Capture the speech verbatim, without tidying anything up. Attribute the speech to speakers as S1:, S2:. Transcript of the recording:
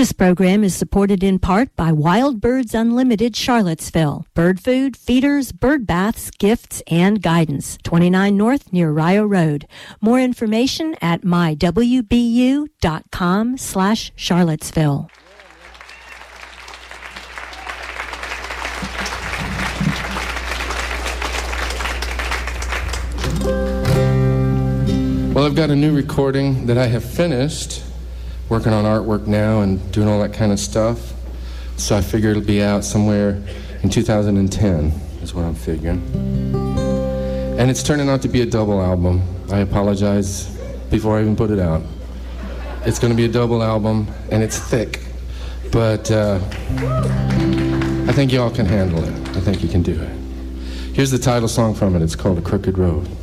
S1: This program is supported in part by Wild Birds Unlimited Charlottesville. Bird food, feeders, bird baths, gifts, and guidance. twenty-nine North near Rio Road. More information at my w b u dot com slash Charlottesville.
S2: Well, I've got a new recording that I have finished. Working on artwork now and doing all that kind of stuff. So I figure it'll be out somewhere in two thousand ten, is what I'm figuring. And it's turning out to be a double album. I apologize before I even put it out. It's going to be a double album, and it's thick. But uh, I think y'all can handle it. I think you can do it. Here's the title song from it. It's called A Crooked Road.